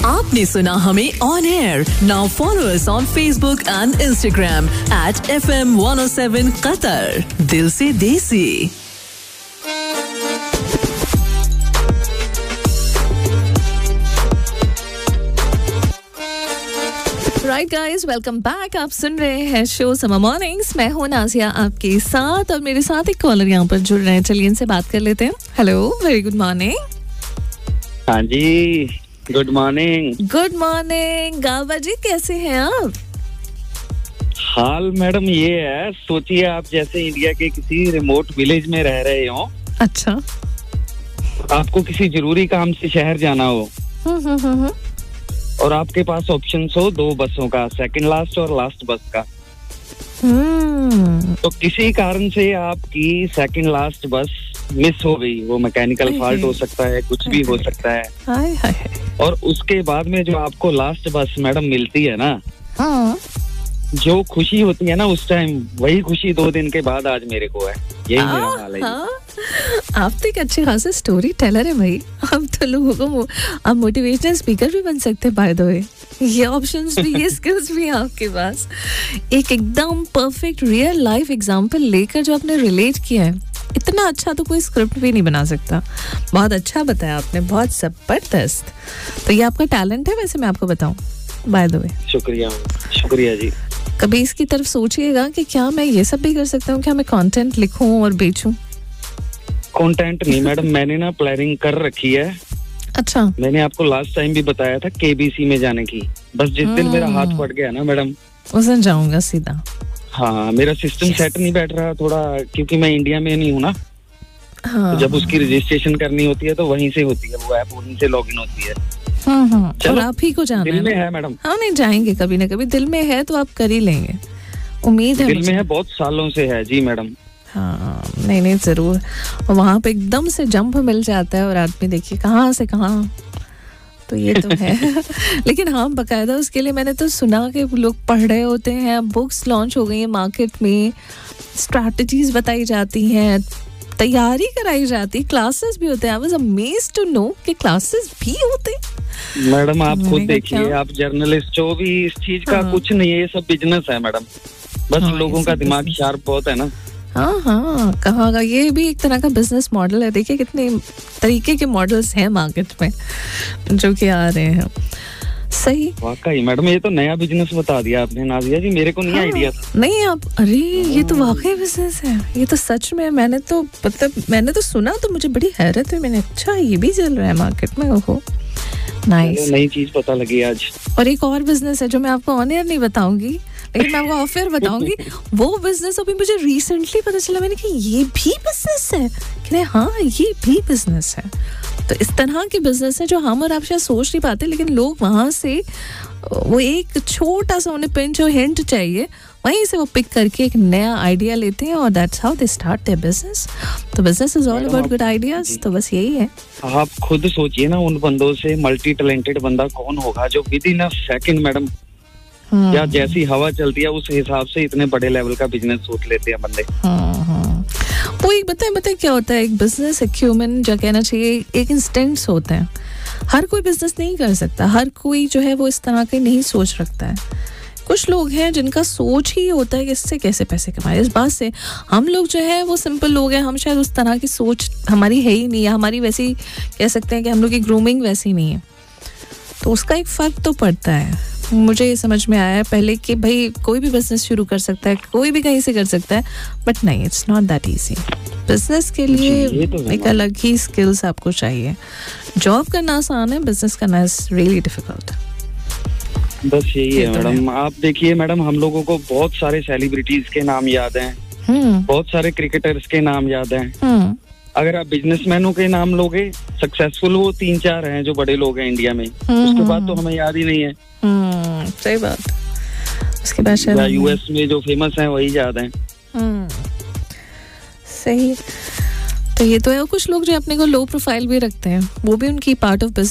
आपने सुना हमें on air. Now follow us on Facebook and Instagram @FM 107 Qatar. दिल से देसी. Right guys, welcome back. आप सुन रहे हैं शो समर मॉर्निंग्स. मैं हूं नाजिया आपके साथ और मेरे साथ एक कॉलर यहाँ पर जुड़ रहे हैं. चलिए इनसे बात कर लेते हैं. Hello, very good morning. हाँ जी, गुड मॉर्निंग. Good morning. गाबा जी, कैसे हैं आप? हाल मैडम ये है, सोचिए आप जैसे इंडिया के किसी रिमोट विलेज में रह रहे हो. अच्छा. आपको किसी जरूरी काम से शहर जाना हो और आपके पास ऑप्शंस हो दो बसों का, सेकंड लास्ट और लास्ट बस का. तो किसी कारण से आपकी सेकंड लास्ट बस मिस हो गई. वो मैकेनिकल फॉल्ट हो सकता है, कुछ भी हो सकता है. हाय हाय. और उसके बाद में जो आपको लास्ट बस मैडम मिलती है ना, हाँ, जो खुशी होती है ना उस टाइम, वही खुशी 2 दिन के बाद आज मेरे को है. यही मेरा हाल है. आप तो एक अच्छे खासे स्टोरी टेलर है भाई. आप तो लोगों को आप मोटिवेशनल स्पीकर भी बन सकते हैं. बाय द वे, ये ऑप्शंस भी, ये स्किल्स भी हैं आपके पास. एक एकदम परफेक्ट रियल लाइफ एग्जांपल लेकर जो आपने रिलेट किया है, इतना अच्छा तो कोई स्क्रिप्ट भी नहीं बना सकता. बहुत अच्छा बताया आपने, बहुत जबरदस्त. तो ये आपका टैलेंट है वैसे, मैं आपको बताऊं, बाय द वे. शुक्रिया जी. कभी इसकी तरफ सोचिएगा कि क्या मैं ये सब भी कर सकता हूँ, क्या मैं कंटेंट लिखूं और बेचूं? कंटेंट नहीं मैडम, मैंने ना प्लानिंग कर रखी है. अच्छा. मैंने आपको लास्ट टाइम भी बताया था KBC में जाने की. बस जिस दिन मेरा हाथ पड़ गया ना मैडम, उस दिन जाऊंगा सीधा. हाँ, मेरा सिस्टम सेट नहीं बैठ रहा थोड़ा, क्योंकि मैं इंडिया में नहीं हूँ ना. हाँ. तो जब उसकी रजिस्ट्रेशन करनी होती है तो वहीं से होती है, वो ऐप वहीं से लॉगिन होती है. और आप ही को जाना दिल में है मैडम. हाँ, नहीं जाएंगे कभी ना कभी. दिल में है तो आप कर ही लेंगे, उम्मीद है. दिल में है, बहुत सालों से है जी मैडम. हाँ, नहीं जरूर. वहाँ पे एकदम से जंप मिल जाता है और आदमी देखिए कहाँ से कहाँ. तो ये तो है. लेकिन हाँ, बकायदा उसके लिए मैंने तो सुना कि लोग पढ़ रहे होते हैं, बुक्स लॉन्च हो गई है मार्केट में, स्ट्रैटेजीज बताई जाती हैं, तैयारी कराई जाती, क्लासेस भी होते हैं. I was amazed to know कि क्लासेस भी होते हैं. मैडम आप खुद देखिए, आप जर्नलिस्ट हो भी, इस चीज का कुछ नहीं है, ये सब बिजनेस है मैडम. बस लोगों का दिमाग शार्प बहुत है ना. हाँ, कहाँ का ये भी एक तरह का बिजनेस मॉडल है. देखिए कितने तरीके के मॉडल्स हैं मार्केट में जो कि आ रहे हैं. सही. वाकई मैडम, ये तो नया बिजनेस बता दिया आपने नाजिया जी, मेरे को नहीं आइडिया था. नहीं आप, अरे ये तो वाकई बिजनेस है. ये तो सच में मैंने तो सुना तो मुझे बड़ी हैरत हुई. मैंने अच्छा ये भी चल रहा है मार्केट में. ओहो, नाइस. नई चीज पता लगी आज. और एक और बिजनेस है जो मैं आपको ऑन एयर नहीं बताऊंगी, लेकिन मैं आपको ऑफ एयर बताऊंगी. वो बिजनेस अभी मुझे रिसेंटली पता चला. मैंने कहा ये भी बिजनेस है. कह रहे हाँ, ये भी बिजनेस है. तो इस तरह के बिजनेस है जो हम और आप शायद सोच नहीं पाते, लेकिन लोग वहां से वो एक छोटा सा उन्हें पिंच और हिंट चाहिए, वहीं से वो पिक करके एक नया आइडिया लेते हैं और that's how they start their business. तो business is all about good ideas. तो बस यही है. आप खुद सोचिए ना, उन बंदों से मल्टी टैलेंटेड बंदा कौन होगा जो with in a second madam, या जैसी हवा चलती है उस हिसाब से इतने बड़े लेवल का बिजनेस सोच लेते हैं बंदे. वो एक बताए क्या होता है, एक बिजनेस एक्यूमेन जो कहना चाहिए, एक इंस्टिंक्ट्स होते हैं. हर कोई बिजनेस नहीं कर सकता, हर कोई जो है वो इस तरह के नहीं सोच रखता है. कुछ लोग हैं जिनका सोच ही होता है कि इससे कैसे पैसे कमाए. इस बात से हम लोग जो है वो सिंपल लोग हैं, हम शायद उस तरह की सोच हमारी है ही नहीं है. हमारी वैसी कह सकते हैं कि हम लोग की ग्रूमिंग वैसी नहीं है. तो उसका एक फर्क तो पड़ता है. मुझे ये समझ में आया पहले कि भाई कोई भी बिजनेस शुरू कर सकता है, कोई भी कहीं से कर सकता है, बट नहीं, it's not that easy. Business के लिए तो एक अलग ही स्किल्स आपको चाहिए. जॉब करना आसान है, बिजनेस करना इज रियली डिफिकल्ट. बस यही है मैडम. आप देखिए मैडम, हम लोगों को बहुत सारे सेलिब्रिटीज के नाम याद हैं, बहुत सारे क्रिकेटर्स के नाम याद हैं. अगर आप बिजनेसमैनों के नाम लोगे सक्सेसफुल, वो 3-4 हैं जो बड़े लोग हैं इंडिया में. उसके बाद तो हमें याद ही नहीं है. सही बात. उसके बाद शायद US में जो फेमस हैं वही याद हैं. सही. तो ये तो है. कुछ लोग जो अपने को लो प्रोफाइल भी रखते हैं, वो भी उनकी पार्ट ऑफ